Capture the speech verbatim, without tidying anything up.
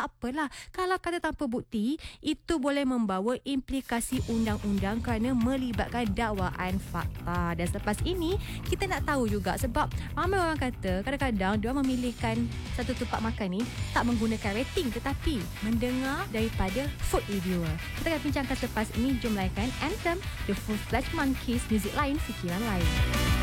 tak apalah. Kalau kata tanpa bukti, itu boleh membawa implikasi undang-undang kerana melibatkan dakwaan fakta. Dan selepas ini, kita nak tahu juga sebab ramai orang kata kadang-kadang dia memilihkan satu tempat makan ni tak menggunakan rating tetapi mendengar daripada food reviewer. Kita akan bincangkan selepas ini. Jom lainkan Anthem, The Full-Fledged Monkeys, muzik lain, fikiran lain.